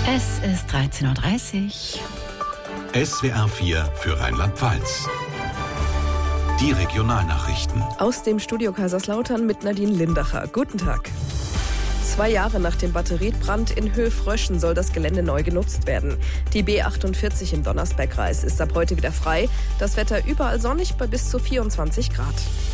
Es ist 13.30 Uhr. SWR 4 für Rheinland-Pfalz. Die Regionalnachrichten. Aus dem Studio Kaiserslautern mit Nadine Lindacher. Guten Tag. 2 Jahre nach dem Batteriebrand in Höfröschen soll das Gelände neu genutzt werden. Die B48 im Donnersbergkreis ist ab heute wieder frei. Das Wetter überall sonnig bei bis zu 24 Grad.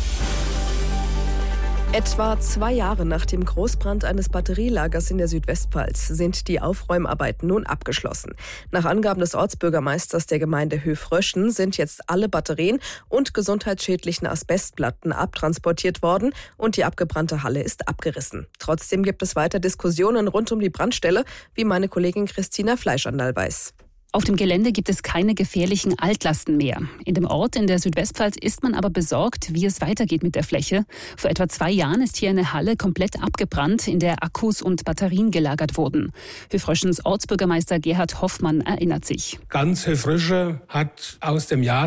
Etwa 2 Jahre nach dem Großbrand eines Batterielagers in der Südwestpfalz sind die Aufräumarbeiten nun abgeschlossen. Nach Angaben des Ortsbürgermeisters der Gemeinde Höfröschen sind jetzt alle Batterien und gesundheitsschädlichen Asbestplatten abtransportiert worden und die abgebrannte Halle ist abgerissen. Trotzdem gibt es weiter Diskussionen rund um die Brandstelle, wie meine Kollegin Christina Fleischandal weiß. Auf dem Gelände gibt es keine gefährlichen Altlasten mehr. In dem Ort in der Südwestpfalz ist man aber besorgt, wie es weitergeht mit der Fläche. Vor etwa 2 Jahren ist hier eine Halle komplett abgebrannt, in der Akkus und Batterien gelagert wurden. Höfröschens Ortsbürgermeister Gerhard Hoffmann erinnert sich. Ganz Höfrösche hat aus dem Jahr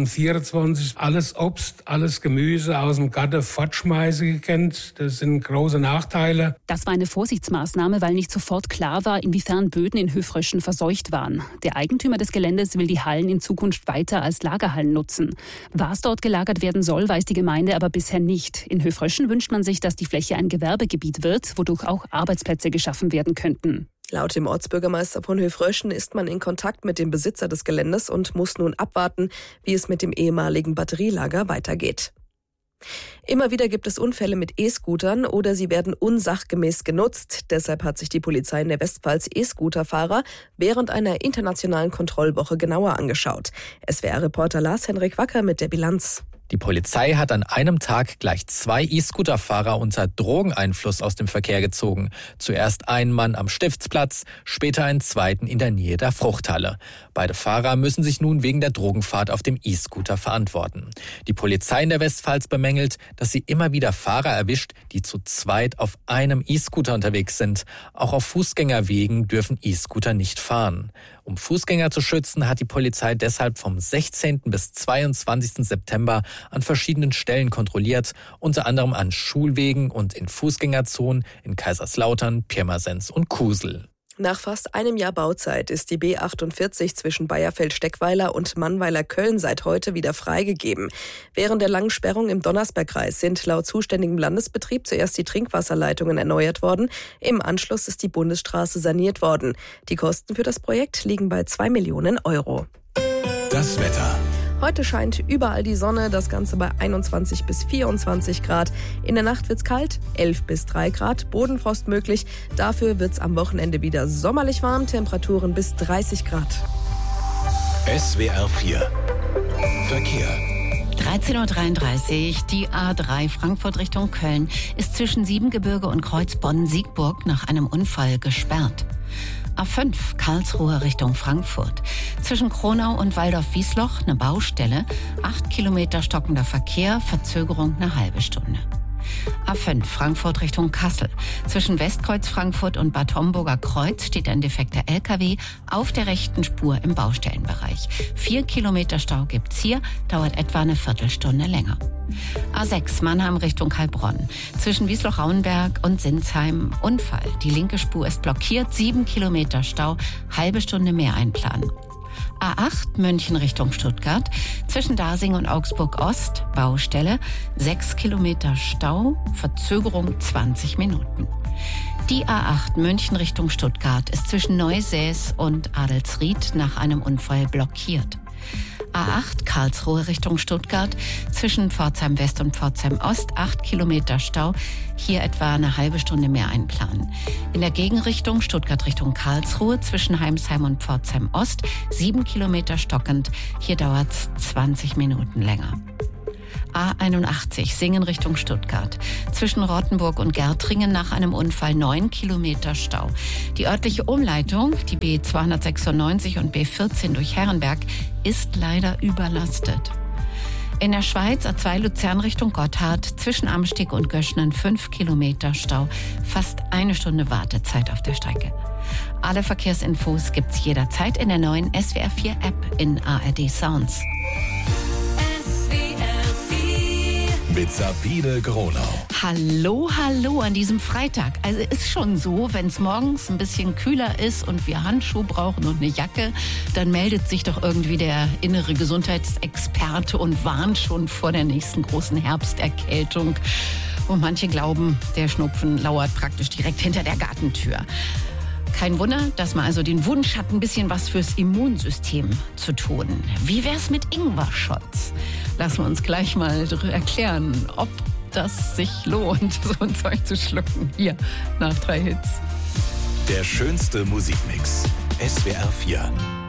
2024 alles Obst, alles Gemüse aus dem Garten fortschmeißen gekannt. Das sind große Nachteile. Das war eine Vorsichtsmaßnahme, weil nicht sofort klar war, inwiefern Böden in Höfröschen verseucht waren. Der Eigentümer des Geländes will die Hallen in Zukunft weiter als Lagerhallen nutzen. Was dort gelagert werden soll, weiß die Gemeinde aber bisher nicht. In Höfröschen wünscht man sich, dass die Fläche ein Gewerbegebiet wird, wodurch auch Arbeitsplätze geschaffen werden könnten. Laut dem Ortsbürgermeister von Höfröschen ist man in Kontakt mit dem Besitzer des Geländes und muss nun abwarten, wie es mit dem ehemaligen Batterielager weitergeht. Immer wieder gibt es Unfälle mit E-Scootern oder sie werden unsachgemäß genutzt. Deshalb hat sich die Polizei in der Westpfalz E-Scooter-Fahrer während einer internationalen Kontrollwoche genauer angeschaut. SWR-Reporter Lars-Henrik Wacker mit der Bilanz. Die Polizei hat an einem Tag gleich 2 E-Scooter-Fahrer unter Drogeneinfluss aus dem Verkehr gezogen. Zuerst einen Mann am Stiftsplatz, später einen zweiten in der Nähe der Fruchthalle. Beide Fahrer müssen sich nun wegen der Drogenfahrt auf dem E-Scooter verantworten. Die Polizei in der Westpfalz bemängelt, dass sie immer wieder Fahrer erwischt, die zu zweit auf einem E-Scooter unterwegs sind. Auch auf Fußgängerwegen dürfen E-Scooter nicht fahren. Um Fußgänger zu schützen, hat die Polizei deshalb vom 16. bis 22. September an verschiedenen Stellen kontrolliert, unter anderem an Schulwegen und in Fußgängerzonen in Kaiserslautern, Pirmasens und Kusel. Nach fast einem Jahr Bauzeit ist die B48 zwischen Bayerfeld-Steckweiler und Mannweiler-Köln seit heute wieder freigegeben. Während der langen Sperrung im Donnersbergkreis sind laut zuständigem Landesbetrieb zuerst die Trinkwasserleitungen erneuert worden. Im Anschluss ist die Bundesstraße saniert worden. Die Kosten für das Projekt liegen bei 2 Millionen Euro. Das Wetter. Heute scheint überall die Sonne, das Ganze bei 21 bis 24 Grad. In der Nacht wird's kalt, 11 bis 3 Grad, Bodenfrost möglich. Dafür wird's am Wochenende wieder sommerlich warm, Temperaturen bis 30 Grad. SWR 4 Verkehr. 13.33 Uhr, die A3 Frankfurt Richtung Köln ist zwischen Siebengebirge und Kreuz Bonn-Siegburg nach einem Unfall gesperrt. A5 Karlsruhe Richtung Frankfurt. Zwischen Kronau und Waldorf-Wiesloch eine Baustelle. 8 Kilometer stockender Verkehr, Verzögerung eine halbe Stunde. A5 Frankfurt Richtung Kassel. Zwischen Westkreuz Frankfurt und Bad Homburger Kreuz steht ein defekter LKW auf der rechten Spur im Baustellenbereich. 4 Kilometer Stau gibt's hier, dauert etwa eine Viertelstunde länger. A6 Mannheim Richtung Heilbronn. Zwischen Wiesloch-Rauenberg und Sinsheim Unfall. Die linke Spur ist blockiert, 7 Kilometer Stau, halbe Stunde mehr einplanen. A8 München Richtung Stuttgart. Zwischen Dasing und Augsburg Ost Baustelle. 6 Kilometer Stau, Verzögerung 20 Minuten. Die A8 München Richtung Stuttgart ist zwischen Neusäß und Adelsried nach einem Unfall blockiert. A8 Karlsruhe Richtung Stuttgart, zwischen Pforzheim West und Pforzheim Ost, 8 Kilometer Stau, hier etwa eine halbe Stunde mehr einplanen. In der Gegenrichtung Stuttgart Richtung Karlsruhe, zwischen Heimsheim und Pforzheim Ost, 7 Kilometer stockend, hier dauert es 20 Minuten länger. A81 Singen Richtung Stuttgart. Zwischen Rottenburg und Gärtringen nach einem Unfall 9 Kilometer Stau. Die örtliche Umleitung, die B296 und B14 durch Herrenberg, ist leider überlastet. In der Schweiz A2 Luzern Richtung Gotthard, zwischen Amsteg und Göschnen 5 Kilometer Stau. Fast eine Stunde Wartezeit auf der Strecke. Alle Verkehrsinfos gibt's jederzeit in der neuen SWR 4 App in ARD Sounds. Mit Sabine Gronau. Hallo, hallo an diesem Freitag. Also ist schon so, wenn es morgens ein bisschen kühler ist und wir Handschuhe brauchen und eine Jacke, dann meldet sich doch irgendwie der innere Gesundheitsexperte und warnt schon vor der nächsten großen Herbsterkältung. Und manche glauben, der Schnupfen lauert praktisch direkt hinter der Gartentür. Kein Wunder, dass man also den Wunsch hat, ein bisschen was fürs Immunsystem zu tun. Wie wär's mit Ingwer-Shots? Lassen wir uns gleich mal erklären, ob das sich lohnt, so ein Zeug zu schlucken. Hier, nach 3 Hits. Der schönste Musikmix. SWR 4.